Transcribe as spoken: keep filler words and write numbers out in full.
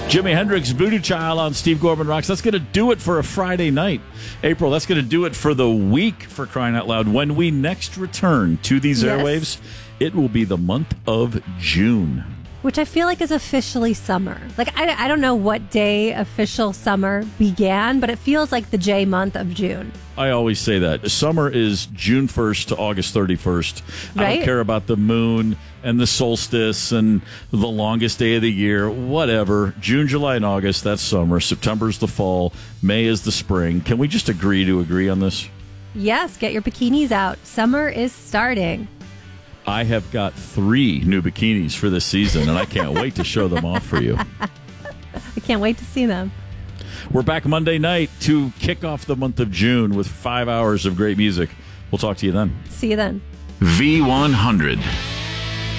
Jimi Hendrix, Voodoo Child on Steve Gorman Rocks. That's going to do it for a Friday night. April, that's going to do it for the week, for crying out loud. When we next return to these Yes. airwaves, it will be the month of June. Which I feel like is officially summer. Like, I, I don't know what day official summer began, but it feels like the J month of June. I always say that. Summer is June first to August thirty-first. I Right? don't care about the moon and the solstice and the longest day of the year, whatever. June, July, and August, that's summer. September's the fall. May is the spring. Can we just agree to agree on this? Yes, get your bikinis out. Summer is starting. I have got three new bikinis for this season, and I can't wait to show them off for you. I can't wait to see them. We're back Monday night to kick off the month of June with five hours of great music. We'll talk to you then. See you then. V one hundred.